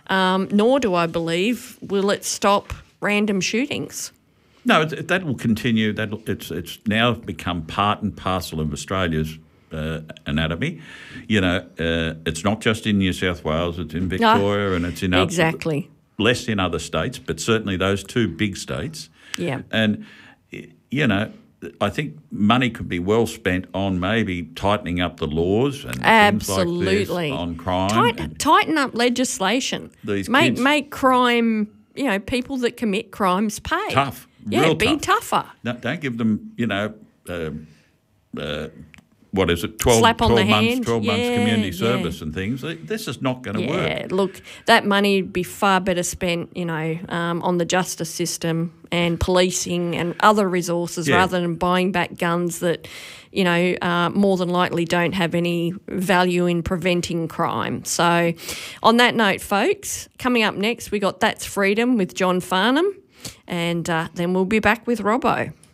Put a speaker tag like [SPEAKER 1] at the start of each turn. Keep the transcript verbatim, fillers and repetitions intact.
[SPEAKER 1] um, nor do I believe will it stop random shootings.
[SPEAKER 2] No, it, that will continue. That it's it's now become part and parcel of Australia's uh, anatomy. You know, uh, it's not just in New South Wales; it's in Victoria, no, and it's in other,
[SPEAKER 1] exactly
[SPEAKER 2] less in other states, but certainly those two big states.
[SPEAKER 1] Yeah,
[SPEAKER 2] and you know, I think money could be well spent on maybe tightening up the laws and
[SPEAKER 1] absolutely
[SPEAKER 2] things like this on crime.
[SPEAKER 1] Tighten, tighten up legislation.
[SPEAKER 2] These
[SPEAKER 1] make
[SPEAKER 2] kids,
[SPEAKER 1] make crime. You know, people that commit crimes pay.
[SPEAKER 2] Tough.
[SPEAKER 1] Yeah,
[SPEAKER 2] Real
[SPEAKER 1] be
[SPEAKER 2] tough.
[SPEAKER 1] tougher.
[SPEAKER 2] No, don't give them, you know, uh, uh, what is it, twelve,
[SPEAKER 1] Slap on
[SPEAKER 2] twelve
[SPEAKER 1] the
[SPEAKER 2] months,
[SPEAKER 1] hand.
[SPEAKER 2] twelve
[SPEAKER 1] yeah,
[SPEAKER 2] months community
[SPEAKER 1] yeah.
[SPEAKER 2] service and things. This is not going to
[SPEAKER 1] yeah,
[SPEAKER 2] work.
[SPEAKER 1] Yeah, look, that money would be far better spent, you know, um, on the justice system and policing and other resources
[SPEAKER 2] Yeah.
[SPEAKER 1] rather than buying back guns that, you know, uh, more than likely don't have any value in preventing crime. So on that note, folks, coming up next, we got That's Freedom with John Farnham, and uh, then we'll be back with Robbo.